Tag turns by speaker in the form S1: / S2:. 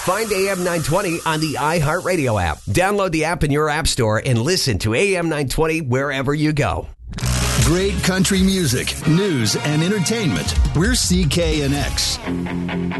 S1: Find AM 920 on the iHeartRadio app. Download the app in your app store and listen to AM 920 wherever you go.
S2: Great country music, news, and entertainment. We're CKNX.